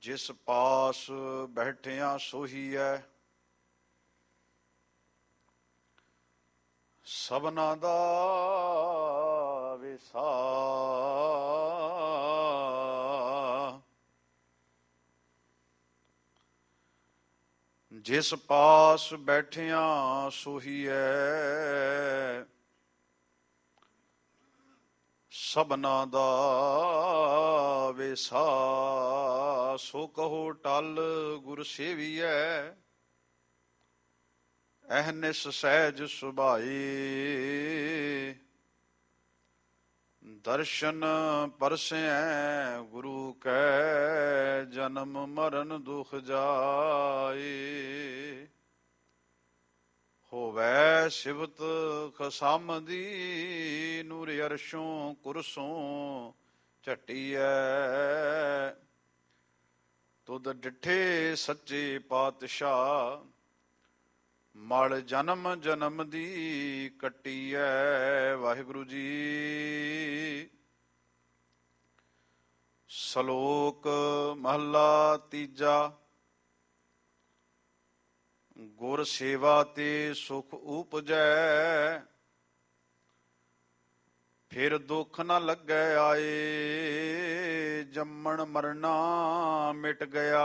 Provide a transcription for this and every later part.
ਜਿਸ ਪਾਸ ਬੈਠਿਆਂ ਸੋਹੀਐ, ਸਭਨਾ ਦਾ ਵਿਸਾ। ਜਿਸ ਪਾਸ ਬੈਠਿਆਂ ਸੋਹੀਐ, ਸਭਨਾ ਦਾ ਵਿਸਾ। ਸੋ ਕਹੋ ਟਲ ਗੁਰ ਸੇਵੀਐ, ਅਹਨਿਸ ਸਹਿਜ ਸੁਭਾਈ। ਦਰਸ਼ਨ ਪਰਸੈ ਗੁਰੂ ਕੈ, ਜਨਮ ਮਰਨ ਦੁਖ ਜਾਈ। ਹੋਵੈ ਸਿਵਤ ਖਸਮਦੀ, ਨੂਰ ਅਰਸ਼ੋਂ ਕੁਰਸੋਂ ਝਟੀਐ। ਤੁਧ ਡਿਠੇ ਸੱਚੇ ਪਾਤਸ਼ਾਹ, ਮਲ ਜਨਮ ਜਨਮ ਦੀ ਕੱਟੀਐ। ਵਾਹਿਗੁਰੂ ਜੀ। ਸ਼ਲੋਕ ਮਹਲਾ ਤੀਜਾ। ਗੁਰ ਸੇਵਾ ਤੇ ਸੁਖ ਉਪਜੈ, ਫਿਰ ਦੁੱਖ ਨ ਲੱਗੈ ਆਏ। ਜੰਮਣ ਮਰਨਾ ਮਿਟ ਗਿਆ,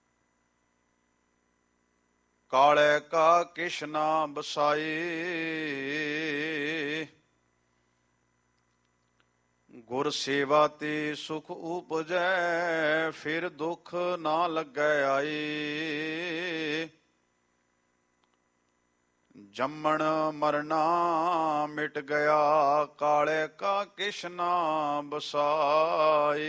ਕਾਲੇ ਕਾ ਕਿਛ ਨਾ ਬਸਾਏ। ਗੁਰ ਸੇਵਾ ਤੇ ਸੁਖ ਉਪਜੈ, ਫਿਰ ਦੁੱਖ ਨਾ ਲੱਗੈ ਆਏ। ਜੰਮਣ ਮਰਨਾ ਮਿਟ ਗਿਆ, ਕਾਲੇ ਕਾ ਕਿਛ ਨਾ ਬਸਾਏ।